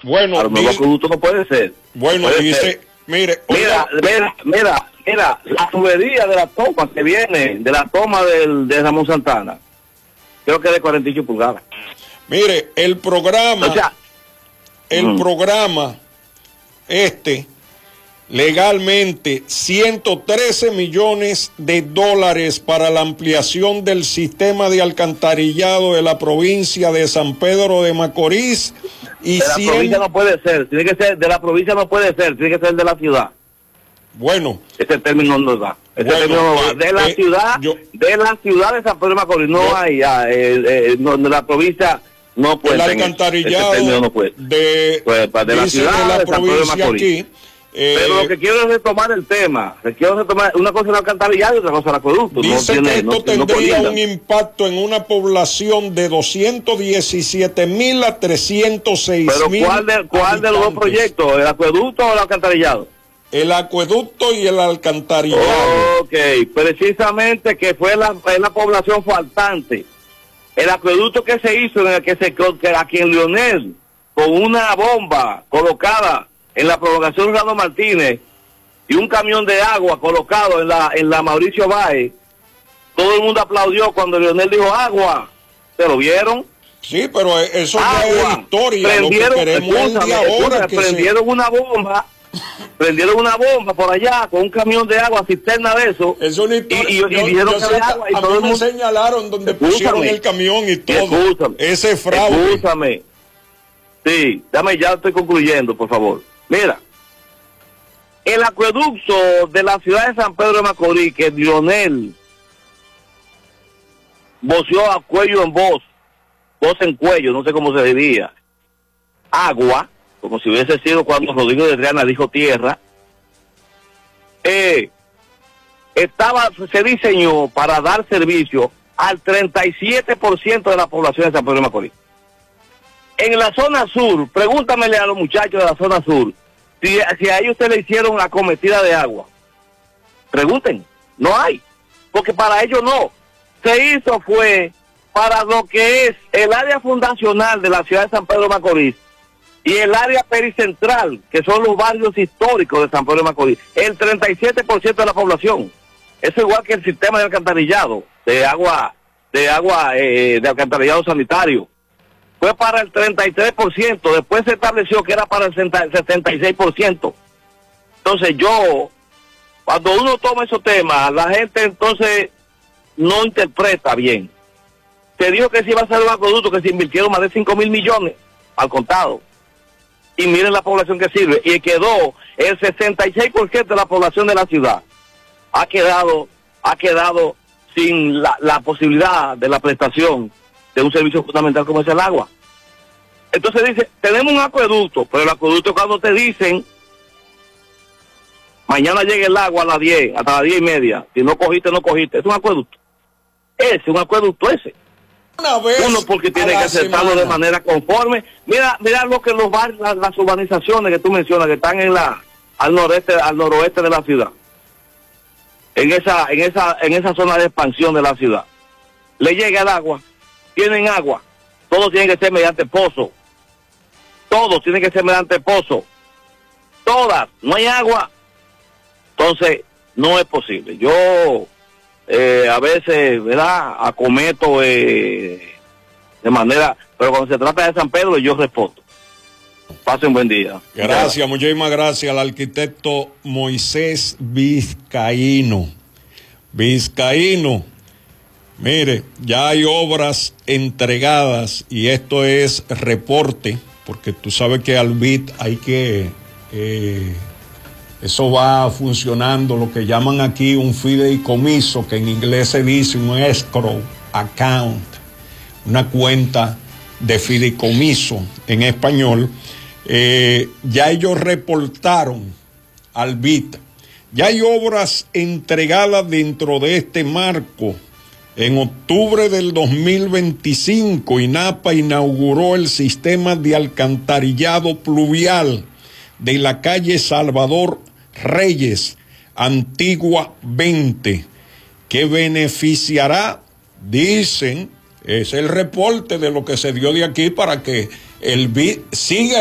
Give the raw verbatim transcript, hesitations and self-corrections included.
Bueno, a lo mejor acueducto no puede ser. Bueno, puede dice, ser. mire, mira, mira, mira, mira, la tubería de la toma que viene, de la toma del, de Ramón Santana, creo que es de cuarenta y ocho pulgadas. Mire, el programa, o sea, el mm. programa, este, legalmente, ciento trece millones de dólares para la ampliación del sistema de alcantarillado de la provincia de San Pedro de Macorís. Y de la cien... provincia no puede ser, tiene que ser, de la provincia no puede ser, tiene que ser de la ciudad. Bueno. Ese término no va. Ese bueno, término no va. eh, De la eh, ciudad, yo, de la ciudad de San Pedro de Macorís, no yo, hay, ya, eh, eh, no, de la provincia no puede. El alcantarillado no puede. de, pues, de la ciudad de la de San Pedro de provincia Macorís. Aquí. Eh, Pero lo que quiero es retomar el tema. Quiero retomar una cosa el alcantarillado y otra cosa el acueducto. Dice no que tiene, esto no, tendría no un impacto en una población de doscientos diecisiete mil a trescientos seis mil. ¿Pero cuál, de, cuál de los dos proyectos? ¿El acueducto o el alcantarillado? El acueducto y el alcantarillado. Ok, precisamente que fue la, la población faltante. El acueducto que se hizo, en el que se que aquí en Leonel, con una bomba colocada en la prolongación Rando Martínez y un camión de agua colocado en la en la Mauricio Báez, todo el mundo aplaudió cuando Leonel dijo agua. ¿Se lo vieron? Sí, pero eso agua. Ya es historia. Prendieron, lo que queremos escúchame, ahora escúchame, que prendieron se... una bomba. Prendieron una bomba por allá con un camión de agua, cisterna de eso. Es una historia. Y, y, y yo, dijeron yo que había agua y a todo mí el me mundo señalaron donde escúchame, pusieron el camión y todo. Escúchame, ese fraude. Escúchame. Sí, dame, ya estoy concluyendo, por favor. Mira, el acueducto de la ciudad de San Pedro de Macorís, que Lionel voció a cuello en voz, voz en cuello, no sé cómo se diría, agua, como si hubiese sido cuando Rodrigo de Triana dijo tierra, eh, estaba, se diseñó para dar servicio al treinta y siete por ciento de la población de San Pedro de Macorís. En la zona sur, pregúntamele a los muchachos de la zona sur, si, si a ellos se le hicieron la cometida de agua. Pregunten, no hay, porque para ellos no. Se hizo fue para lo que es el área fundacional de la ciudad de San Pedro de Macorís y el área pericentral, que son los barrios históricos de San Pedro de Macorís, el treinta y siete por ciento de la población. Eso igual que el sistema de alcantarillado, de agua, de agua, eh, de alcantarillado sanitario. Fue para el treinta y tres por ciento, después se estableció que era para el setenta y seis por ciento. Entonces yo, cuando uno toma esos temas, la gente entonces no interpreta bien. Se dijo que se iba a hacer un acueducto, que se invirtieron más de cinco mil millones al contado. Y miren la población que sirve. Y quedó el sesenta y seis por ciento de la población de la ciudad. Ha quedado, ha quedado sin la, la posibilidad de la prestación de un servicio fundamental como es el agua. Entonces dice, tenemos un acueducto, pero el acueducto cuando te dicen, mañana llega el agua a las diez, hasta las diez y media, si no cogiste, no cogiste, es un acueducto. Ese, un acueducto ese. Una vez Uno porque tiene que aceptarlo de manera conforme. Mira, mira lo que los barrios, las, las urbanizaciones que tú mencionas, que están en la, al noreste, al noroeste de la ciudad. En esa, en esa, en esa zona de expansión de la ciudad. Le llega el agua, tienen agua, todo tiene que ser mediante pozo. Todo tiene que ser mediante pozo. Todas, no hay agua. Entonces, no es posible. Yo eh, a veces, ¿verdad?, acometo eh, de manera, pero cuando se trata de San Pedro, yo respondo. Pasen un buen día. Gracias, muchísimas gracias al arquitecto Moisés Vizcaíno. Vizcaíno, mire, ya hay obras entregadas y esto es reporte, porque tú sabes que al B I T hay que, eh, eso va funcionando, lo que llaman aquí un fideicomiso, que en inglés se dice un escrow account, una cuenta de fideicomiso en español. Eh, ya ellos reportaron al B I T. Ya hay obras entregadas dentro de este marco. En octubre del dos mil veinticinco, INAPA inauguró el sistema de alcantarillado pluvial de la calle Salvador Reyes, Antigua veinte, que beneficiará, dicen, es el reporte de lo que se dio de aquí para que el B I D siga